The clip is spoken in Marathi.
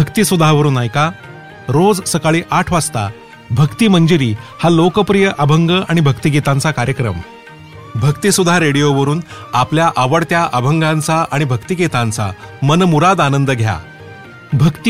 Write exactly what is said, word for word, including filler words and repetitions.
भक्तिसुधावरून ऐका रोज सकाळी आठ वाजता भक्ती मंजिरी हा लोकप्रिय अभंग आणि भक्तिगीतांचा कार्यक्रम. भक्तिसुधा रेडिओवरून आपल्या आवडत्या अभंगांचा आणि भक्तिगीतांचा मनमुराद आनंद घ्या. भक्ती